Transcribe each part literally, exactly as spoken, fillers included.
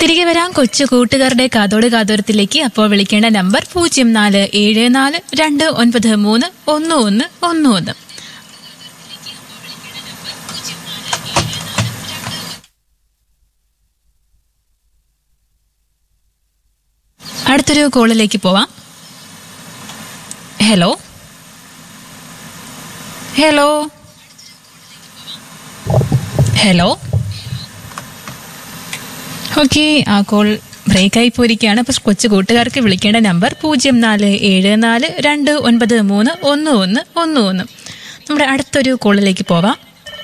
തിരികെ വരാം കൊച്ചു കൂട്ടുകാരുടെ കാതോട് കാതോരത്തിലേക്ക്. അപ്പോൾ വിളിക്കേണ്ട നമ്പർ പൂജ്യം നാല് ഏഴ് നാല് രണ്ട് ഒൻപത് മൂന്ന് ഒന്ന് ഒന്ന് ഒന്ന് ഒന്ന്. അടുത്തൊരു കോളിലേക്ക് പോവാം. ഹലോ ഹലോ ഹലോ ഓക്കെ, ആ കോൾ ബ്രേക്കായി പോയിരിക്കുകയാണ്. അപ്പോൾ കൊച്ചു കൂട്ടുകാർക്ക് വിളിക്കേണ്ട നമ്പർ പൂജ്യം നാല് ഏഴ് നാല് രണ്ട് ഒൻപത് മൂന്ന് ഒന്ന് ഒന്ന് ഒന്ന് ഒന്ന്. നമ്മുടെ അടുത്തൊരു കോളിലേക്ക് പോവാം.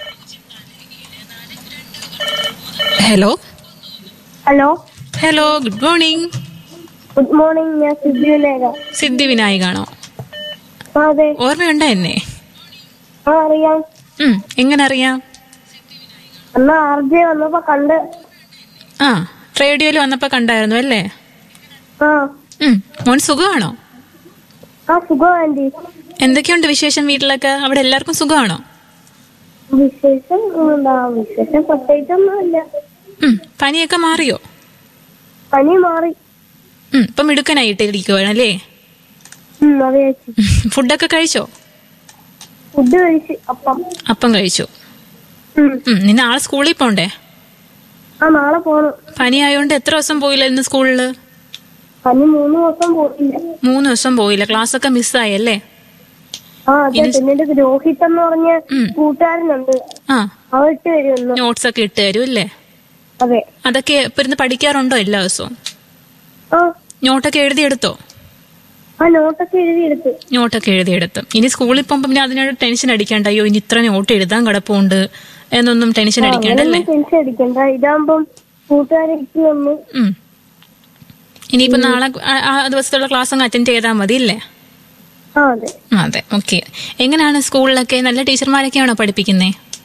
Hello hello hello good morning. Good morning. ഞാൻ സിദ്ധി വിനായക. സിദ്ധി വിനായകാണോ? അതെ. ഓർമ്മയുണ്ടോ എന്നെ? ആ അറിയാം. എങ്ങനെ അറിയാം? എന്നാ ആർജെ വന്നപ്പോ കണ്ട്. ആ, റേഡിയോയിൽ വന്നപ്പോ കണ്ടായിരുന്നു അല്ലേ? ആ. മോൻ സുഖമാണോ? ആ സുഖം ആന്റി. എന്തൊക്കെയുണ്ട് വിശേഷം വീട്ടിലൊക്കെ? അവിടെ എല്ലാവർക്കും സുഖമാണോ? വിശേഷം എന്താ, വിശേഷം പ്രത്യേകിച്ചൊന്നുമില്ല. പനിയൊക്കെ മാറിയോ? പനി മാറി. ഇപ്പൊ മിടുക്കനായിട്ടിരിക്കുവാണല്ലേ? അതെ. ഫുഡൊക്കെ കഴിച്ചോ? ഫുഡ് കഴിച്ചു. അപ്പം അപ്പം കഴിച്ചു. നീ നാളെ സ്കൂളിൽ പോണ്ടേ? ആ നാളെ പോണം. പനി ആയോണ്ട് എത്ര ദിവസം പോയില്ല ഇന്ന് സ്കൂളില്? പനി മൂന്ന് ദിവസം പോയില്ല. മൂന്ന് ദിവസം പോയില്ല. ക്ലാസ് ഒക്കെ മിസ്സായല്ലേ? ആ അതെ. പിന്നീട് രോഹിത് എന്ന് പറഞ്ഞ കൂട്ടുകാരനുണ്ട്. ആ, അവ ഇട്ട് തരുമല്ലോ. നോട്ട്സ് ഒക്കെ ഇട്ട് തരും അല്ലേ? അതെ. അതൊക്കെ ഇപ്പൊ ഇരുന്ന് പഠിക്കാറുണ്ടോ എല്ലാ ദിവസവും? ആ. നോട്ടൊക്കെ എഴുതിയെടുത്തോ? ആ നോട്ടൊക്കെ എഴുതിയെടുത്ത്. നോട്ടൊക്കെ എഴുതിയെടുത്തു. ഇനി സ്കൂളിൽ പോകുമ്പോ പിന്നെ അതിനോട് ടെൻഷൻ അടിക്കണ്ട. അയ്യോ ഇനി ഇത്ര നോട്ട് എഴുതാൻ കിടപ്പുണ്ട് എന്നൊന്നും ടെൻഷൻ അടിക്കണ്ടല്ലേ? ടെൻഷൻ അടിക്കണ്ട. ഇതാകുമ്പം കൂട്ടുകാരെ ഇട്ട് വന്നു. ഇനിയിപ്പോ നാളെ ആ ദിവസത്തുള്ള ക്ലാസ് അങ്ങ് അറ്റൻഡ് ചെയ്താൽ മതി അല്ലേ? അതെ അതെ. ഓക്കെ. എങ്ങനെയാണ് സ്കൂളിലൊക്കെ? നല്ല ടീച്ചർമാരൊക്കെയാണോ പഠിപ്പിക്കുന്നേ?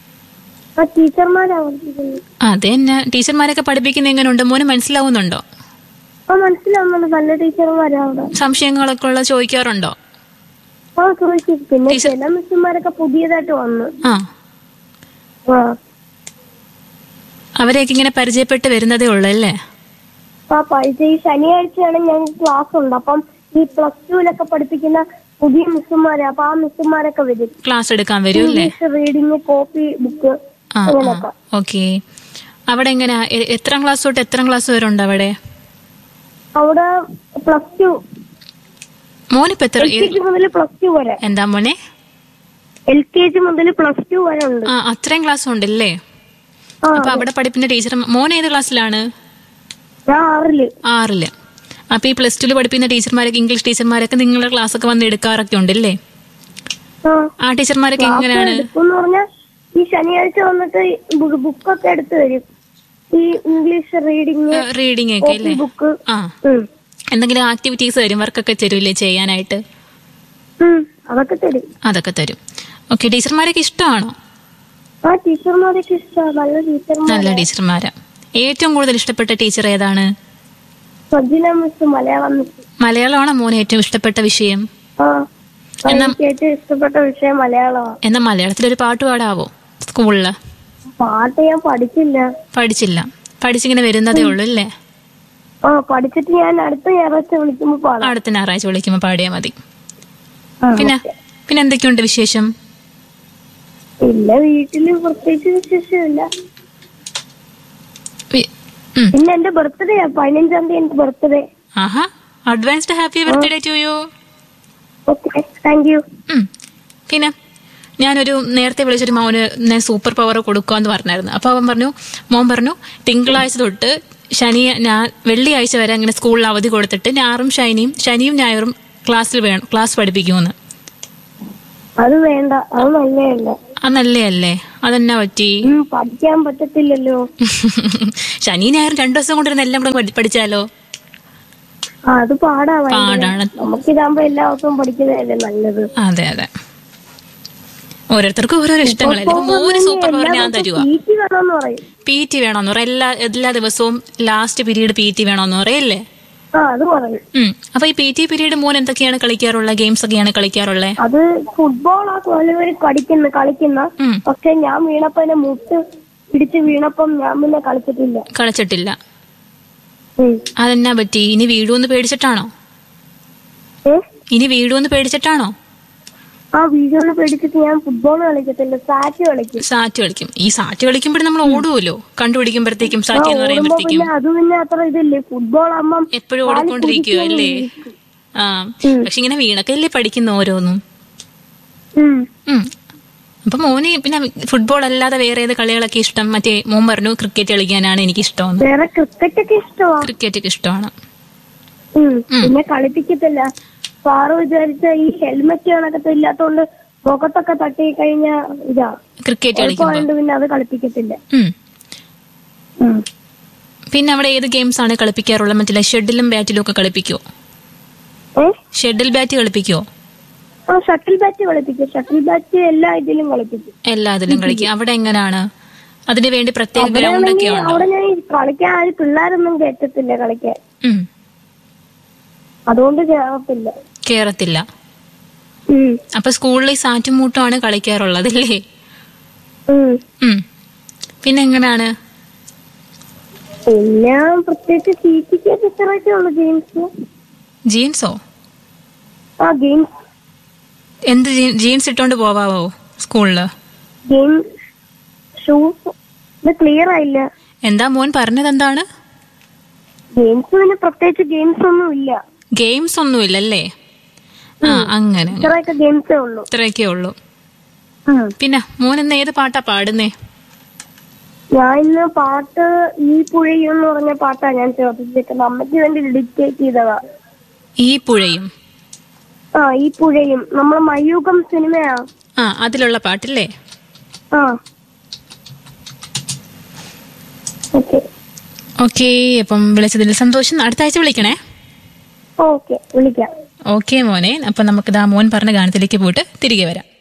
അതെ തന്നെ. ടീച്ചർമാരൊക്കെ പഠിപ്പിക്കുന്ന എങ്ങനെയുണ്ട്? മോന് മനസ്സിലാവുന്നുണ്ടോ? മനസ്സിലാവുന്നുണ്ട്. നല്ല ടീച്ചർമാരാണ്. സംശയങ്ങളൊക്കെ ഉള്ള ചോദിക്കാറുണ്ടോ? ആ ചോദിക്കും. പിന്നെ ചില മിസ്സുമാരൊക്കെ പുതിയതായിട്ട് വന്നു. ആ, അവരെയൊക്കെ ഇങ്ങനെ പരിചയപ്പെട്ട് വരുന്നതേ ഉള്ളു അല്ലേ? ആ പരിചയ. ശനിയാഴ്ചയാണ് ഞങ്ങൾക്ക് ക്ലാസ് ഉണ്ട്. അപ്പം ഈ പ്ലസ് ടുവിലൊക്കെ പഠിപ്പിക്കുന്ന പുതിയ മിസ്സുമാരാ. അപ്പൊ ആ മിസ്സുമാരൊക്കെ വരും, ക്ലാസ് എടുക്കാൻ വരും അല്ലേ? റീഡിങ്, കോപ്പി ബുക്ക് അങ്ങനെയൊക്കെ. ഓക്കെ. അവിടെ എങ്ങനെയാ? എത്രാം ക്ലാസ് തൊട്ട് എത്രാം ക്ലാസ് വരെ ഉണ്ട് അവിടെ? അവിടെ പ്ലസ് ടു. മോനിപ്പോ എത്ര? എൽ കെ ജി മുതൽ പ്ലസ് ടു വരെ. എന്താ മോനെ? എൽ കെ ജി മുതൽ പ്ലസ് ടു വരെ ഉണ്ട്. ആ, അത്രയും ക്ലാസ് ഉണ്ടല്ലേ? അപ്പൊ അവിടെ പഠിപ്പിക്കുന്ന ടീച്ചർ മോൻ ഏത് ക്ലാസ്സിലാണ്? ആറില്. ആറില്. അപ്പൊ ഈ പ്ലസ് ടുല് പഠിപ്പിക്കുന്ന ടീച്ചർമാരൊക്കെ, ഇംഗ്ലീഷ് ടീച്ചർമാരൊക്കെ നിങ്ങളുടെ ക്ലാസ് ഒക്കെ വന്ന് എടുക്കാറൊക്കെ ഉണ്ടല്ലേ? ആ ടീച്ചർമാരൊക്കെ എങ്ങനെയാണ്? ഈ ശനിയാഴ്ച വന്നിട്ട് ബുക്കൊക്കെ എടുത്തു തരും. ഈ ഇംഗ്ലീഷ് റീഡിങ് റീഡിങ് ഒക്കെ അല്ലേ? ബുക്ക്. ആ, എന്തെങ്കിലും ആക്ടിവിറ്റീസ് തരും, വർക്കൊക്കെ തരൂല്ലേ ചെയ്യാനായിട്ട്? അതൊക്കെ തരും. അതൊക്കെ തരും. ഓക്കെ. ടീച്ചർമാരൊക്കെ ഇഷ്ടമാണോ? ആ ടീച്ചർമാരൊക്കെ ഇഷ്ടമാണ്. നല്ല ടീച്ചർമാർ. നല്ല ടീച്ചർമാരാ. ഏറ്റവും കൂടുതൽ ഇഷ്ടപ്പെട്ട ടീച്ചർ ഏതാണ്? Sajina miss, Malayalam miss. മലയാളമാണോ മോന് ഏറ്റവും ഇഷ്ടപ്പെട്ട വിഷയം? ഏറ്റവും ഇഷ്ടപ്പെട്ട വിഷയം മലയാളമാണ്. എന്നാ മലയാളത്തിലൊരു പാട്ട് പാടാവോ സ്കൂളില്? പാട്ട് ഞാൻ പഠിച്ചില്ല. പഠിച്ചില്ല. പഠിച്ചിങ്ങനെ വരുന്നതേ ഉള്ളൂ അല്ലേ? ആ, പഠിച്ചിട്ട് ഞാൻ അടുത്ത ഞായറാഴ്ച വിളിക്കുമ്പോ പാടാം. അടുത്ത ഞായറാഴ്ച വിളിക്കുമ്പോ പാടിയാ മതി. പിന്നെ പിന്നെ എന്തൊക്കെയുണ്ട് വിശേഷം? ഇല്ല, വീട്ടില് പ്രത്യേകിച്ച് വിശേഷമില്ല. പിന്നെ എന്റെ ബർത്ത്ഡേ പതിനഞ്ചാം തീയതി എന്റെ birthday. Aaha, advanced happy birthday to you. Okay, thank you. പിന്നെ ഞാനൊരു നേരത്തെ വിളിച്ചൊരു മോന് ഞാൻ സൂപ്പർ പവർ കൊടുക്കാന്ന് പറഞ്ഞായിരുന്നു. അപ്പൊ അവൻ പറഞ്ഞു, മോൻ പറഞ്ഞു തിങ്കളാഴ്ച തൊട്ട് ശനി വെള്ളിയാഴ്ച വരെ അങ്ങനെ സ്കൂളിൽ അവധി കൊടുത്തിട്ട് ഞാറും ശനിയും ശനിയും ഞായറും ക്ലാസ്സിൽ വേണം, ക്ലാസ് പഠിപ്പിക്കുമെന്ന്. അത് വേണ്ട, അത് നല്ലതല്ല. അത് നല്ലതല്ലേ? അതെന്നാ പറ്റി? പഠിക്കാൻ പറ്റത്തില്ലല്ലോ. ശനി ഞായറും രണ്ടു ദിവസം കൊണ്ടിരുന്ന് എല്ലാം കൂടെ പഠിച്ചാലോ? അത് പാടാണ്. നമുക്കിതാകുമ്പോ എല്ലാ ദിവസവും പഠിക്കുന്നതല്ലേ നല്ലത്. അതെ അതെ. ഓരോരുത്തർക്കും ഓരോരോ ഇഷ്ടങ്ങളല്ലേ. മോന് സൂപ്പർ പവർ ഞാൻ തരുവാ. പി ടി വേണോന്ന് പറയാം. എല്ലാ എല്ലാ ദിവസവും ലാസ്റ്റ് പീരീഡ് പി ടി വേണോന്ന് പറയല്ലേ? അപ്പൊ ഈ പി ടി പീരീഡ് മോൻ എന്തൊക്കെയാണ് കളിക്കാറുള്ളത്? ഗെയിംസ് ഒക്കെയാണ് കളിക്കാറുള്ളത്? അത് ഫുട്ബോൾ ആ കളിക്കുന്ന കളിക്കുന്ന പക്ഷെ ഞാൻ വീണപ്പോ മുട്ട് പിടിച്ച് വീണപ്പം ഞാൻ പിന്നെ കളിച്ചിട്ടില്ല. കളിച്ചിട്ടില്ല. ഉം. അതെന്നാ പറ്റി? ഇനി വീഴുമെന്ന് പേടിച്ചിട്ടാണോ? ഏ ഇനി വീഴുമെന്ന് പേടിച്ചിട്ടാണോ? ആ വീഡിയോന്ന് പേടിച്ചിട്ട് ഞാൻ ഫുട്ബോൾ കളിക്കത്തില്ല, സാറ്റ് കളിക്കും. സാറ്റ് കളിക്കും. ഈ സാറ്റ് കളിക്കുമ്പോഴും നമ്മൾ ഓടുമല്ലോ, കണ്ടുപിടിക്കുമ്പോഴത്തേക്കും ആ സാറ്റ് എന്ന് ഓടുമ്പോ പറയുമ്പോഴത്തേക്കും പിന്നെ അത് പിന്നെ അത്ര ഇതില്ലേ, ഫുട്ബോൾ ആകുമ്പം എപ്പോഴും ഓടിക്കൊണ്ടിരിക്കുക അല്ലേ? ആ ഉം. പക്ഷെ ഇങ്ങനെ വീണക്കല്ലേ പഠിക്കുന്ന ഓരോന്നും. ഉം. ഉം. അപ്പൊ മോന് പിന്നെ ഫുട്ബോൾ അല്ലാതെ വേറെ ഏത് കളികളൊക്കെ ഇഷ്ടം? മറ്റേ മോൻ പറഞ്ഞു ക്രിക്കറ്റ് കളിക്കാനാണ് എനിക്ക് ഇഷ്ടമെന്ന്. വേറെ ക്രിക്കറ്റ് ഒക്കെ ഇഷ്ടമാ. ക്രിക്കറ്റ് ഒക്കെ ഇഷ്ടമാണ്. ഉം. പിന്നെ കളിപ്പിക്കത്തില്ല. സാറ് വിചാരിച്ച ഈ ഹെൽമെറ്റ് കണക്കത്തെ ഇല്ലാത്തോണ്ട് മുഖത്തൊക്കെ തട്ടി കഴിഞ്ഞ ഇതാ ക്രിക്കറ്റ് കളിക്കുമ്പോ എളുപ്പമായോണ്ട് പിന്നെ അത് കളിപ്പിക്കത്തില്ല. ഉം. ഉം. പിന്നെ അവിടെ ഏത് ഗെയിംസ് ആണ് കളിപ്പിക്കാറുള്ളത്? മറ്റേ ഷെഡിലും ബാറ്റിലും ഒക്കെ കളിപ്പിക്കുവോ? ഏ ഷെഡിൽ ബാറ്റ് കളിപ്പിക്കുവോ? ആ ഷട്ടിൽ ബാറ്റ് കളിപ്പിക്കും. ഷട്ടിൽ ബാറ്റ് എല്ലാ ഇതിലും കളിപ്പിക്കും. എല്ലാ ഇതിലും കളിക്കും. അവിടെ എങ്ങനെയാണ്? അതിന് വേണ്ടി പ്രത്യേക ഗ്രൗണ്ട് ഒക്കെ അവിടെയാണെങ്കിൽ ഉണ്ടോ? അവിടെ ഞാൻ കളിക്കാൻ ആരും പിള്ളേരൊന്നും കയറ്റത്തില്ല കളിക്കാൻ, ഉം. അതുകൊണ്ട് കേറത്തില്ല. കേറത്തില്ല. ഉം. അപ്പൊ സ്കൂളിൽ ഈ സാറ്റും മൂട്ടുമാണ് കളിക്കാറുള്ളത് അല്ലേ? ഉം. ഉം. പിന്നെ എങ്ങനെയാണ്? പിന്നെ പ്രത്യേകിച്ച് സീറ്റിക്ക് ഇത്രയൊക്കെ ഉള്ളു ഗെയിംസ്. ജീൻസോ? ആ ഗെയിംസ് എന്ത് ജീൻസ് ഇട്ടോണ്ട് പോവാവോ സ്കൂളില്? Game shoes. ഇത് ക്ലിയർ ആയില്ല. എന്താ മോൻ പറഞ്ഞത്? എന്താണ് ഗെയിംസ്? പിന്നെ പ്രത്യേകിച്ച് ഗെയിംസ് ഒന്നും ഇല്ല. ഗെയിംസ് ഒന്നുമില്ലല്ലേ? ആ അങ്ങനെ ഇത്രയൊക്കെ ഗെയിംസേ ഉള്ളൂ. ഇത്രയൊക്കെ ഉള്ളൂ. ഉം. പിന്നെ മോൻ ഇന്ന് ഏത് പാട്ടാ പാടുന്നേ? ഞാൻ ഇന്ന് പാട്ട് ഈ പുഴയും എന്ന് പറഞ്ഞ പാട്ടാ ഞാൻ ചോദിച്ചിരിക്കുന്നത്. അമ്മയ്ക്ക് വേണ്ടി ഡെഡിക്കേറ്റ് ചെയ്തതാ. ഈ പുഴയും? ആ ഈ പുഴയും നമ്മളെ മയൂകം സിനിമയാ. ആ അതിലുള്ള പാട്ടില്ലേ? ആ ഓക്കെ. ഓക്കെ. അപ്പം വിളിച്ചതിൽ സന്തോഷം. അടുത്ത ആഴ്ച വിളിക്കണേ. ഓക്കെ വിളിക്കാം. ഓക്കെ മോനെ. അപ്പൊ നമുക്ക് ദാ മോൻ പറഞ്ഞ ഗാനത്തിലേക്ക് പോയിട്ട് തിരികെ വരാം.